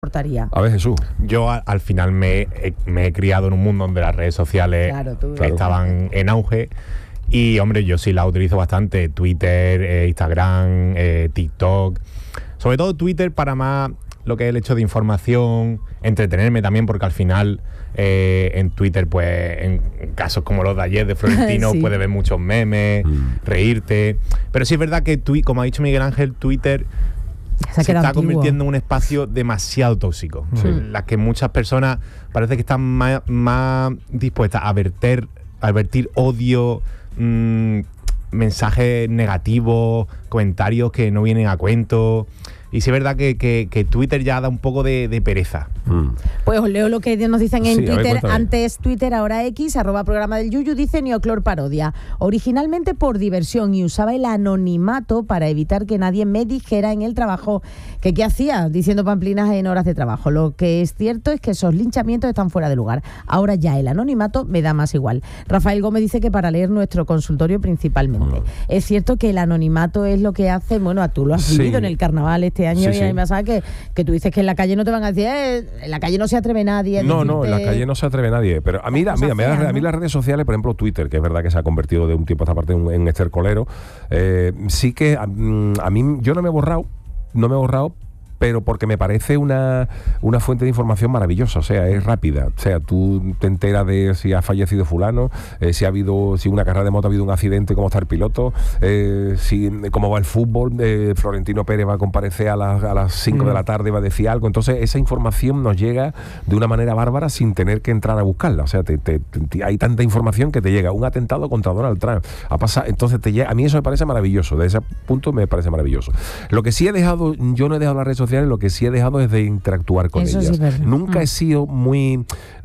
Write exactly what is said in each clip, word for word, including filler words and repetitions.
Portaría. A ver, Jesús. Yo a, al final me, he- me he criado en un mundo donde las redes sociales Claro, tú. estaban en auge. Y, hombre, yo sí las utilizo bastante. Twitter, eh, Instagram, eh, TikTok. Sobre todo Twitter para más lo que es el hecho de información, entretenerme también, porque al final eh, en Twitter, pues, en casos como los de ayer de Florentino, Sí. puedes ver muchos memes, Mm. reírte. Pero sí es verdad que, twi- como ha dicho Miguel Ángel, Twitter Se ha se quedado está antiguo. convirtiendo en un espacio demasiado tóxico, Sí. en la que muchas personas parece que están más, más dispuestas a verter, a vertir odio, mmm, mensajes negativos, comentarios que no vienen a cuento. Y sí es verdad que, que- que Twitter ya da un poco de, de pereza. Mm. Pues os leo lo que nos dicen en Sí, a ver, Twitter. cuéntame. Antes Twitter, ahora X, arroba programa del Yuyu, dice Neoclor Parodia. Originalmente por diversión y usaba el anonimato para evitar que nadie me dijera en el trabajo que qué hacía, diciendo pamplinas en horas de trabajo. Lo que es cierto es que esos linchamientos están fuera de lugar. Ahora ya el anonimato me da más igual. Rafael Gómez dice que para leer nuestro consultorio principalmente. Mm. Es cierto que el anonimato es lo que hace, bueno, tú lo has Sí. vivido en el carnaval este año Sí, y sí. a mí me pasa que, que tú dices que en la calle no te van a decir, eh, en la calle no se atreve nadie a No, no, en la decirte- calle no se atreve nadie. Pero a mí, la- Cosas mira, me da- feas, a mí ¿no? las redes sociales, por ejemplo Twitter, que es verdad que se ha convertido de un tiempo a esta parte en, en estercolero, eh, sí que a, mm, a mí, yo no me he borrado, no me he borrado, pero porque me parece una, una fuente de información maravillosa, o sea, es rápida. O sea, tú te enteras de si ha fallecido fulano, eh, si ha habido, si una carrera de moto ha habido un accidente, cómo está el piloto, eh, si cómo va el fútbol, eh, Florentino Pérez va a comparecer a las, a las cinco de la tarde, va a decir algo. Entonces, esa información nos llega de una manera bárbara sin tener que entrar a buscarla. O sea, te, te- te- hay tanta información que te llega. Un atentado contra Donald Trump ha pasado, entonces te llega. A mí eso me parece maravilloso. De ese punto me parece maravilloso. Lo que sí he dejado, yo no he dejado las redes sociales, lo que sí he dejado es de interactuar con Eso sí ellas. es verdad. Nunca Mm. he sido muy,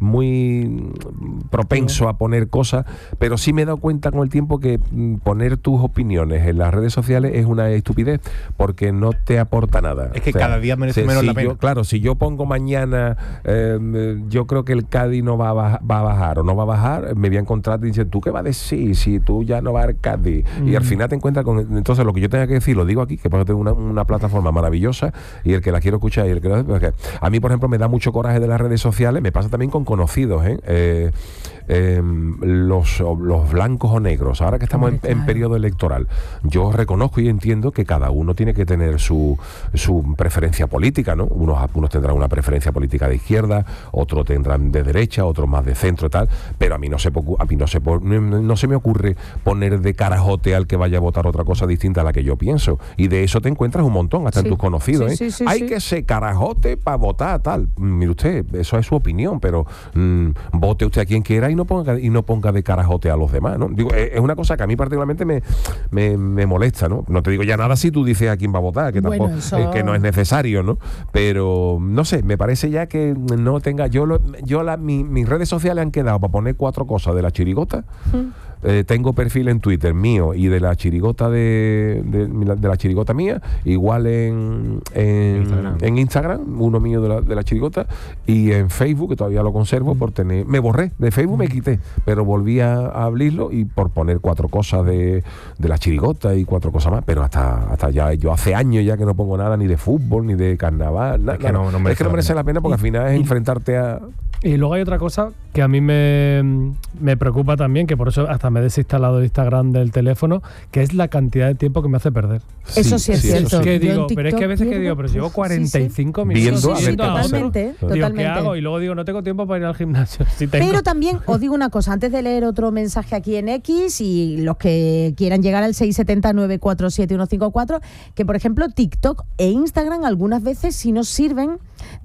muy propenso a poner cosas, pero sí me he dado cuenta con el tiempo que mm, poner tus opiniones en las redes sociales es una estupidez, porque no te aporta nada. Es que cada día merece si- menos si la pena. yo- claro, si yo pongo mañana, eh, yo creo que el Cádiz no va a, baja- va a bajar o no va a bajar, me voy a encontrar y dice, ¿tú qué vas a decir si tú ya no vas al Cádiz? Y al final te encuentras con... Entonces lo que yo tenga que decir, lo digo aquí, que tengo una, una plataforma maravillosa y el que la quiero escuchar y el que no... porque a mí, por ejemplo, me da mucho coraje de las redes sociales, me pasa también con conocidos, ¿eh? Eh, eh, los, los blancos o negros, ahora que estamos en, Hombre, en claro. periodo electoral, yo reconozco y entiendo que cada uno tiene que tener su, su preferencia política, ¿no? Unos, unos tendrán una preferencia política de izquierda, otros tendrán de derecha, otros más de centro y tal, pero a mí no se, pocu- a mí no se, po- no, no se me ocurre poner de carajote al que vaya a votar otra cosa distinta a la que yo pienso, y de eso te encuentras un montón, hasta Sí. en tus conocidos, Sí, ¿eh? sí, sí, Hay sí. que ser carajote para votar, tal. Mm, Mire usted, eso es su opinión, pero mm, vote usted a quien quiera y no ponga y no ponga de carajote a los demás, ¿no? Digo, es es una cosa que a mí particularmente me, me, me molesta, ¿no? No te digo ya nada si tú dices a quién va a votar, que Bueno, tampoco, eso- eh, que no es necesario, ¿no? Pero no sé, me parece ya que no tenga, yo lo- yo la, mi- mis redes sociales han quedado para poner cuatro cosas de la chirigota. Eh, tengo perfil en Twitter mío y de la chirigota de, de, de la chirigota mía, igual en, en, Instagram. en Instagram, uno mío de la, de la chirigota, y en Facebook, que todavía lo conservo, por tener, me borré, de Facebook me quité, pero volví a, a abrirlo y por poner cuatro cosas de, de la chirigota y cuatro cosas más, pero hasta, hasta ya, yo hace años ya que no pongo nada ni de fútbol, ni de carnaval, nada, Es que no- no merece es que no la merece pena. la pena porque al final es enfrentarte a... Y luego hay otra cosa que a mí me, me preocupa también, que por eso hasta me he desinstalado Instagram del teléfono, que es la cantidad de tiempo que me hace perder. Eso sí es cierto. eso sí. Que Yo en digo, pero es que a TikTok veces que pierdo- digo, pero si llevo Uf, cuarenta y sí, sí. cinco minutos Viendo a ver viendo qué a pasa. otro. Totalmente, Digo, ¿qué totalmente. hago? Y luego digo, no tengo tiempo para ir al gimnasio. Sí tengo. Pero también os digo una cosa, antes de leer otro mensaje aquí en X y los que quieran llegar al seis siete cero nueve cuatro siete uno cinco cuatro, que por ejemplo TikTok e Instagram algunas veces sí nos sirven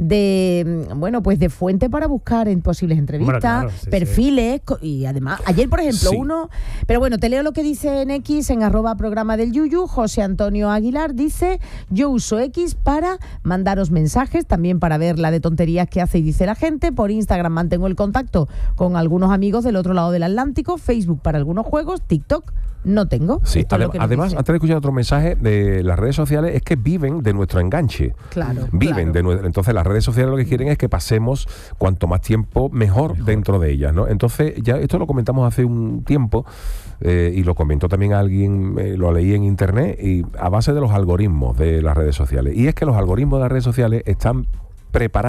de, bueno, pues de fuente para buscar en posibles entrevistas, Hombre, claro, sí, perfiles, co- y además, ayer por ejemplo Sí. uno, pero bueno, te leo lo que dice en X, en arroba programa del Yuyu, José Antonio Aguilar dice, yo uso X para mandaros mensajes, también para ver la de tonterías que hace y dice la gente, por Instagram mantengo el contacto con algunos amigos del otro lado del Atlántico, Facebook para algunos juegos, TikTok no tengo. Sí, Esto es lo adem- que nos además, dice. antes de escuchar otro mensaje de las redes sociales, es que viven de nuestro enganche. Claro, Viven claro. de nuestro. Entonces, las redes sociales lo que quieren es que pasemos cuanto más tiempo mejor, dentro de ellas, ¿no? Entonces, ya esto lo comentamos hace un tiempo, eh, y lo comentó también alguien, eh, lo leí en internet, y a base de los algoritmos de las redes sociales. Y es que los algoritmos de las redes sociales están preparar